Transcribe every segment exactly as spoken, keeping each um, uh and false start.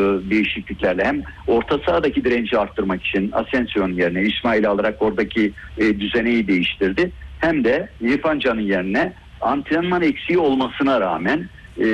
değişikliklerle hem orta sahadaki direnci arttırmak için Asensio'nun yerine İsmail'i alarak oradaki e, düzeneyi değiştirdi. Hem de İrfan Can'ın yerine antrenman eksiği olmasına rağmen e,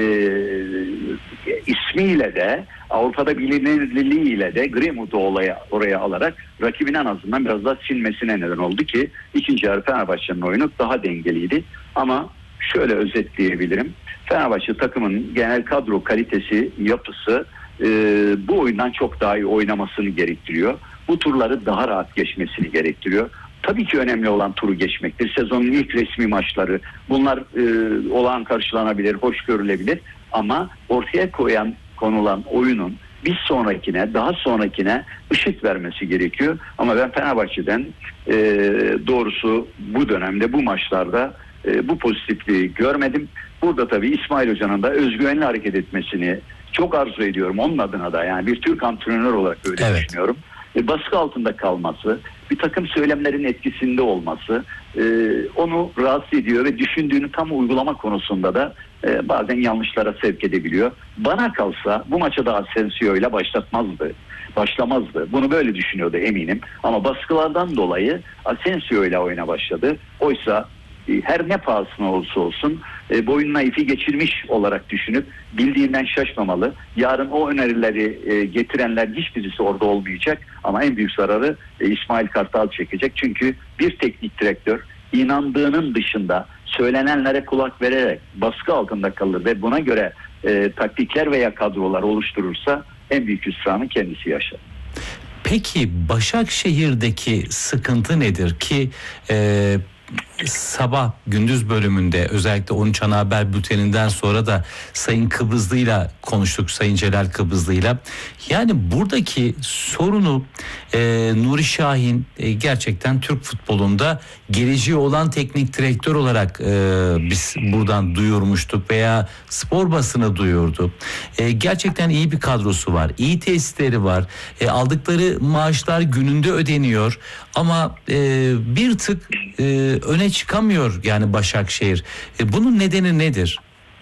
ismiyle de Avrupa'da bilinirliğiyle de Greenwood'u oraya, oraya alarak rakibin en azından biraz daha silmesine neden oldu ki ikinci yarı Fenerbahçe'nin oyunu daha dengeliydi. Ama şöyle özetleyebilirim. Fenerbahçe takımın genel kadro kalitesi, yapısı e, bu oyundan çok daha iyi oynamasını gerektiriyor. Bu turları daha rahat geçmesini gerektiriyor. Tabii ki önemli olan turu geçmektir. Sezonun ilk resmi maçları. Bunlar e, olağan karşılanabilir, hoş görülebilir. Ama ortaya koyan, konulan oyunun bir sonrakine, daha sonrakine ışık vermesi gerekiyor. Ama ben Fenerbahçe'den e, doğrusu bu dönemde, bu maçlarda e, bu pozitifliği görmedim. Burada tabii İsmail Hoca'nın da özgüvenli hareket etmesini çok arzu ediyorum. Onun adına da, yani bir Türk antrenör olarak öyle evet. düşünüyorum. E, baskı altında kalması, bir takım söylemlerin etkisinde olması e, onu rahatsız ediyor ve düşündüğünü tam uygulama konusunda da e, bazen yanlışlara sevk edebiliyor. Bana kalsa bu maça da Asensio ile başlatmazdı. Başlamazdı. Bunu böyle düşünüyordu eminim. Ama baskılardan dolayı Asensio ile oyuna başladı. Oysa e, her ne pahasına olursa olsun e, boynuna ipi geçirmiş olarak düşünüp bildiğinden şaşmamalı. Yarın o önerileri e, getirenler hiçbirisi orada olmayacak ama en büyük zararı e, İsmail Kartal çekecek. Çünkü bir teknik direktör inandığının dışında söylenenlere kulak vererek baskı altında kalır ve buna göre e, taktikler veya kadrolar oluşturursa en büyük hüsranı kendisi yaşar. Peki Başakşehir'deki sıkıntı nedir ki e, sabah gündüz bölümünde özellikle on üç ana haber bülteninden sonra da Sayın Kıbrıslı'yla konuştuk, Sayın Celal Kıbrıslı'yla. Yani buradaki sorunu e, Nuri Şahin e, gerçekten Türk futbolunda geleceği olan teknik direktör olarak e, biz buradan duyurmuştuk veya spor basını duyurdu. E, gerçekten iyi bir kadrosu var, iyi tesisleri var, e, aldıkları maaşlar gününde ödeniyor ama e, bir tık e, öne çıkamıyor yani Başakşehir. E, bunun nedeni nedir?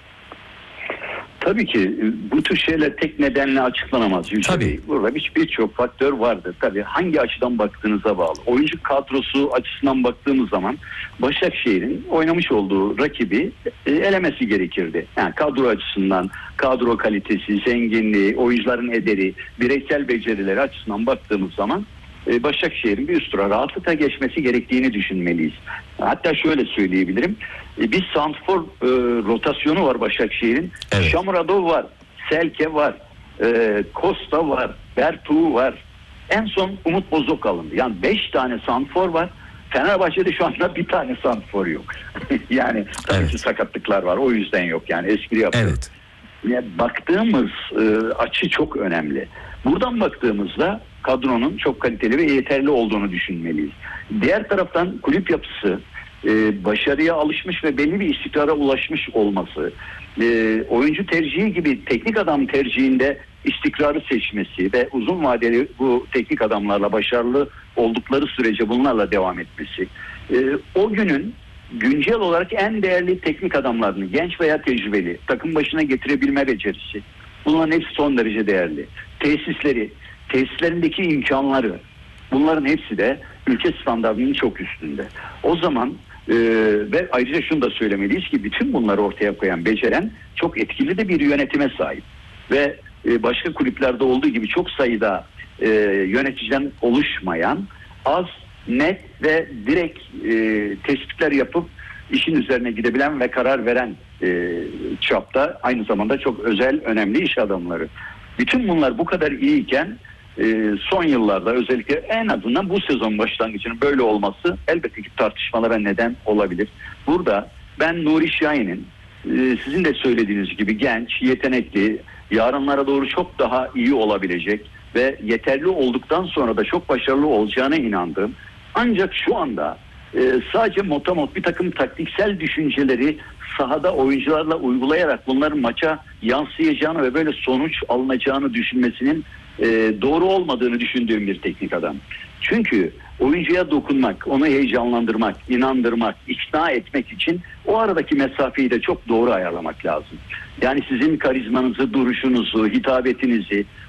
Tabii ki bu tür şeyler tek nedenle açıklanamaz. Tabii. Burada birçok faktör vardır. Tabii hangi açıdan baktığınıza bağlı. Oyuncu kadrosu açısından baktığımız zaman Başakşehir'in oynamış olduğu rakibi e, elemesi gerekirdi. Yani kadro açısından, kadro kalitesi, zenginliği, oyuncuların ederi, bireysel becerileri açısından baktığımız zaman Başakşehir'in bir üst tura rahatlıkla geçmesi gerektiğini düşünmeliyiz. Hatta şöyle söyleyebilirim. Bir santrfor e, rotasyonu var Başakşehir'in. Evet. Şamuradov var, Selke var, e, Costa var, Bertu var. En son Umut Bozok alındı. Yani beş tane santrfor var. Fenerbahçe'de şu anda bir tane santrfor yok. Yani tabii evet. ki sakatlıklar var. O yüzden yok. Yani espri yapıyorum. Evet. Yani baktığımız e, açı çok önemli. Buradan baktığımızda kadronun çok kaliteli ve yeterli olduğunu düşünmeliyiz. Diğer taraftan kulüp yapısı, e, başarıya alışmış ve belli bir istikrara ulaşmış olması, e, oyuncu tercihi gibi teknik adam tercihinde istikrarı seçmesi ve uzun vadeli bu teknik adamlarla başarılı oldukları sürece bunlarla devam etmesi, e, o günün güncel olarak en değerli teknik adamlarını, genç veya tecrübeli, takım başına getirebilme becerisi, bunların hepsi son derece değerli. Tesisleri, tesislerindeki imkanları, bunların hepsi de ülke standartının çok üstünde. O zaman e, ve ayrıca şunu da söylemeliyiz ki bütün bunları ortaya koyan, beceren çok etkili de bir yönetime sahip. Ve e, başka kulüplerde olduğu gibi çok sayıda e, yöneticiden oluşmayan, az, net ve direkt e, tespitler yapıp işin üzerine gidebilen ve karar veren e, çapta aynı zamanda çok özel, önemli iş adamları. Bütün bunlar bu kadar iyiyken e, son yıllarda özellikle en azından bu sezon başlangıcının böyle olması elbette ki tartışmalara neden olabilir. Burada ben Nuri Şahin'in e, sizin de söylediğiniz gibi genç, yetenekli, yarınlara doğru çok daha iyi olabilecek ve yeterli olduktan sonra da çok başarılı olacağına inandığım, ancak şu anda e, sadece motamot bir takım taktiksel düşünceleri sahada oyuncularla uygulayarak bunların maça yansıyacağını ve böyle sonuç alınacağını düşünmesinin e, doğru olmadığını düşündüğüm bir teknik adam. Çünkü oyuncuya dokunmak, onu heyecanlandırmak, inandırmak, ikna etmek için o aradaki mesafeyi de çok doğru ayarlamak lazım. Yani sizin karizmanızı, duruşunuzu, hitabetinizi